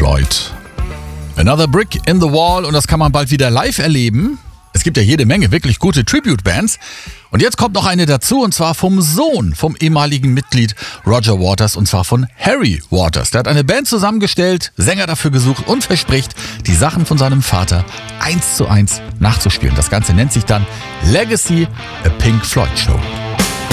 Floyd. Another Brick in the Wall, und das kann man bald wieder live erleben. Es gibt ja jede Menge wirklich gute Tribute-Bands. Und jetzt kommt noch eine dazu, und zwar vom Sohn vom ehemaligen Mitglied Roger Waters, und zwar von Harry Waters. Der hat eine Band zusammengestellt, Sänger dafür gesucht und verspricht, die Sachen von seinem Vater 1:1 nachzuspielen. Das Ganze nennt sich dann Legacy, a Pink Floyd Show.